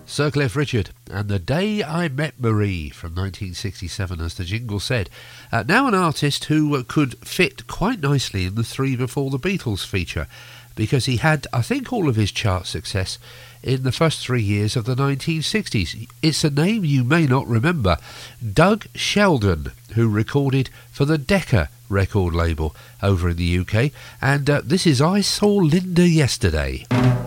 Sir Cliff Richard and The Day I Met Marie from 1967, as the jingle said. Now an artist who could fit quite nicely in the Three Before the Beatles feature, because he had, I think, all of his chart success in the first 3 years of the 1960s. It's a name you may not remember. Doug Sheldon, who recorded for the Decca record label over in the UK. And this is I Saw Linda Yesterday.